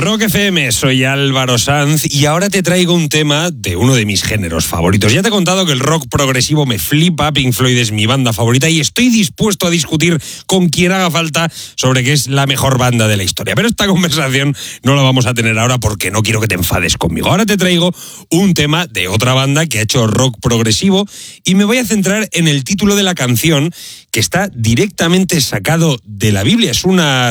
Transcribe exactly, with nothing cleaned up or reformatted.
Rock F M, soy Álvaro Sanz y ahora te traigo un tema de uno de mis géneros favoritos. Ya te he contado que el rock progresivo me flipa, Pink Floyd es mi banda favorita y estoy dispuesto a discutir con quien haga falta sobre qué es la mejor banda de la historia. Pero esta conversación no la vamos a tener ahora porque no quiero que te enfades conmigo. Ahora te traigo un tema de otra banda que ha hecho rock progresivo y me voy a centrar en el título de la canción, que está directamente sacado de la Biblia. Es una